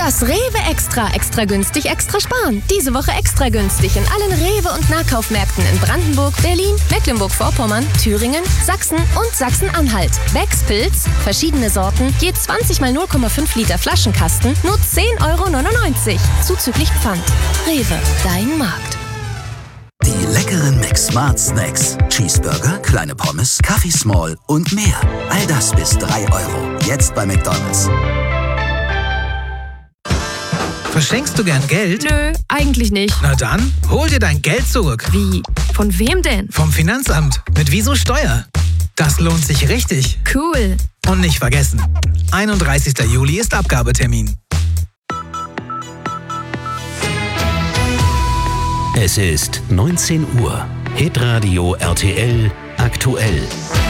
Das Rewe Extra. Extra günstig, extra sparen. Diese Woche extra günstig in allen Rewe- und Nahkaufmärkten in Brandenburg, Berlin, Mecklenburg-Vorpommern, Thüringen, Sachsen und Sachsen-Anhalt. Becks Pilz, verschiedene Sorten, je 20 mal 0,5 Liter Flaschenkasten, nur 10,99 €. Zuzüglich Pfand. Rewe, dein Markt. Die leckeren McSmart Snacks. Cheeseburger, kleine Pommes, Kaffee Small und mehr. All das bis 3 €. Jetzt bei McDonald's. Verschenkst du gern Geld? Nö, eigentlich nicht. Na dann, hol dir dein Geld zurück. Wie? Von wem denn? Vom Finanzamt. Mit Wieso Steuer. Das lohnt sich richtig. Cool. Und nicht vergessen, 31. Juli ist Abgabetermin. Es ist 19 Uhr. Hitradio RTL aktuell.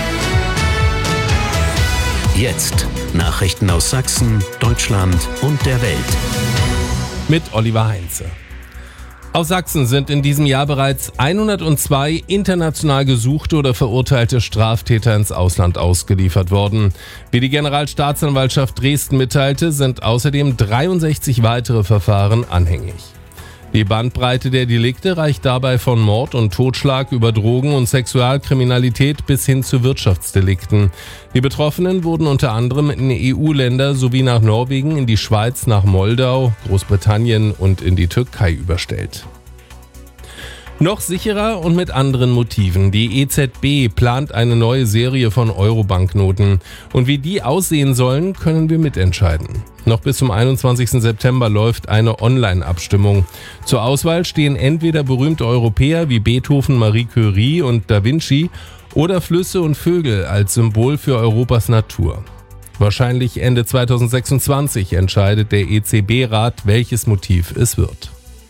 Jetzt Nachrichten aus Sachsen, Deutschland und der Welt. Mit Oliver Heinze. Aus Sachsen sind in diesem Jahr bereits 102 international gesuchte oder verurteilte Straftäter ins Ausland ausgeliefert worden. Wie die Generalstaatsanwaltschaft Dresden mitteilte, sind außerdem 63 weitere Verfahren anhängig. Die Bandbreite der Delikte reicht dabei von Mord und Totschlag über Drogen- und Sexualkriminalität bis hin zu Wirtschaftsdelikten. Die Betroffenen wurden unter anderem in EU-Länder sowie nach Norwegen, in die Schweiz, nach Moldau, Großbritannien und in die Türkei überstellt. Noch sicherer und mit anderen Motiven. Die EZB plant eine neue Serie von Euro-Banknoten. Und wie die aussehen sollen, können wir mitentscheiden. Noch bis zum 21. September läuft eine Online-Abstimmung. Zur Auswahl stehen entweder berühmte Europäer wie Beethoven, Marie Curie und Da Vinci oder Flüsse und Vögel als Symbol für Europas Natur. Wahrscheinlich Ende 2026 entscheidet der EZB-Rat, welches Motiv es wird.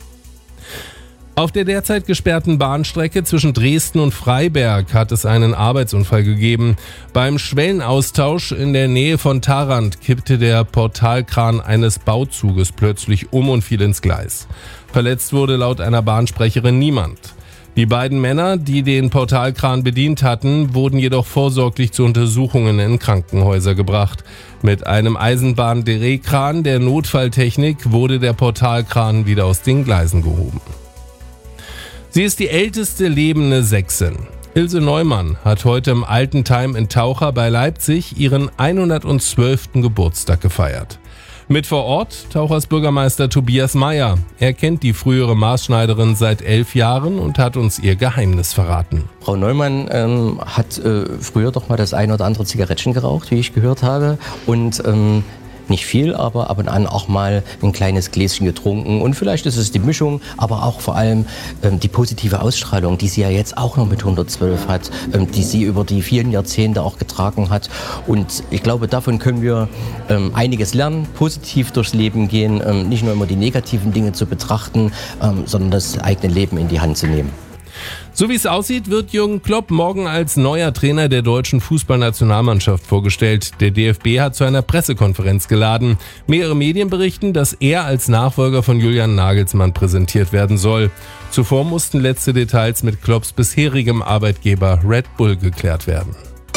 Auf der derzeit gesperrten Bahnstrecke zwischen Dresden und Freiberg hat es einen Arbeitsunfall gegeben. Beim Schwellenaustausch in der Nähe von Tharandt kippte der Portalkran eines Bauzuges plötzlich um und fiel ins Gleis. Verletzt wurde laut einer Bahnsprecherin niemand. Die beiden Männer, die den Portalkran bedient hatten, wurden jedoch vorsorglich zu Untersuchungen in Krankenhäuser gebracht. Mit einem Eisenbahn-Drehkran der Notfalltechnik wurde der Portalkran wieder aus den Gleisen gehoben. Sie ist die älteste lebende Sächsin. Ilse Neumann hat heute im Altentheim in Taucher bei Leipzig ihren 112. Geburtstag gefeiert. Mit vor Ort Tauchers Bürgermeister Tobias Meyer. Er kennt die frühere Maßschneiderin seit 11 Jahren und hat uns ihr Geheimnis verraten. Frau Neumann hat früher doch mal das ein oder andere Zigarettchen geraucht, wie ich gehört habe. Und nicht viel, aber ab und an auch mal ein kleines Gläschen getrunken. Und vielleicht ist es die Mischung, aber auch vor allem die positive Ausstrahlung, die sie ja jetzt auch noch mit 112 hat, die sie über die vielen Jahrzehnte auch getragen hat. Und ich glaube, davon können wir einiges lernen, positiv durchs Leben gehen, nicht nur immer die negativen Dinge zu betrachten, sondern das eigene Leben in die Hand zu nehmen. So wie es aussieht, wird Jürgen Klopp morgen als neuer Trainer der deutschen Fußballnationalmannschaft vorgestellt. Der DFB hat zu einer Pressekonferenz geladen. Mehrere Medien berichten, dass er als Nachfolger von Julian Nagelsmann präsentiert werden soll. Zuvor mussten letzte Details mit Klopps bisherigem Arbeitgeber Red Bull geklärt werden.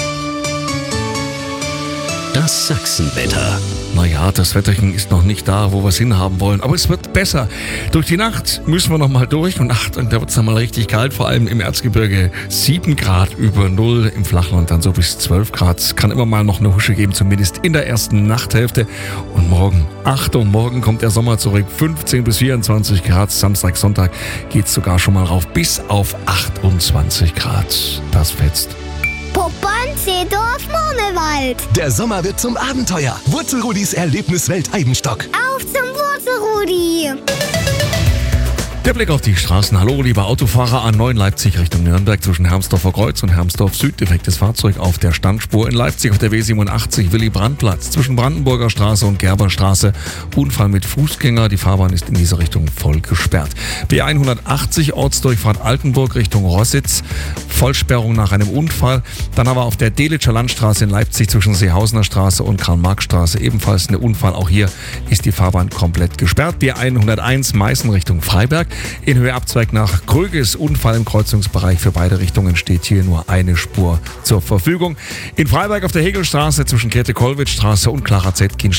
Das Sachsenwetter. Naja, das Wetterchen ist noch nicht da, wo wir es hinhaben wollen, aber es wird besser. Durch die Nacht müssen wir noch mal durch und da wird es dann mal richtig kalt, vor allem im Erzgebirge 7 Grad über 0, im Flachland dann so bis 12 Grad. Es kann immer mal noch eine Husche geben, zumindest in der ersten Nachthälfte. Und morgen, Achtung, morgen kommt der Sommer zurück, 15 bis 24 Grad. Samstag, Sonntag geht es sogar schon mal rauf bis auf 28 Grad. Das fetzt. Poppern-Seedorf Murmelwald. Der Sommer wird zum Abenteuer. Wurzelrudis Erlebniswelt Eibenstock. Auf zum Wurzelrudi. Der Blick auf die Straßen. Hallo, lieber Autofahrer, A9 Leipzig Richtung Nürnberg zwischen Hermsdorfer Kreuz und Hermsdorf Süd. Defektes Fahrzeug auf der Standspur. In Leipzig auf der W87 Willy-Brandt-Platz zwischen Brandenburger Straße und Gerberstraße. Unfall mit Fußgänger. Die Fahrbahn ist in diese Richtung voll gesperrt. B180 Ortsdurchfahrt Altenburg Richtung Rossitz. Vollsperrung nach einem Unfall. Dann aber auf der Delitscher Landstraße in Leipzig zwischen Seehausener Straße und Karl-Marx-Straße ebenfalls ein Unfall. Auch hier ist die Fahrbahn komplett gesperrt. B101 Meißen Richtung Freiberg. In Höhe Abzweig nach Kröges. Unfall im Kreuzungsbereich. Für beide Richtungen steht hier nur eine Spur zur Verfügung. In Freiberg auf der Hegelstraße zwischen Käthe-Kollwitz-Straße und Clara Zetkin